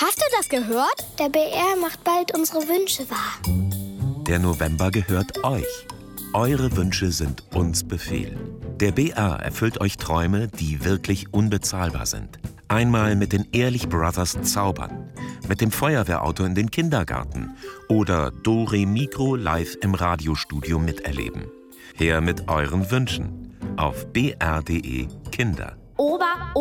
Hast du das gehört? Der BR macht bald unsere Wünsche wahr. Der November gehört euch. Eure Wünsche sind uns Befehl. Der BR erfüllt euch Träume, die wirklich unbezahlbar sind. Einmal mit den Ehrlich Brothers zaubern, mit dem Feuerwehrauto in den Kindergarten oder Dore Mikro live im Radiostudio miterleben. Her mit euren Wünschen auf br.de Kinder. Ober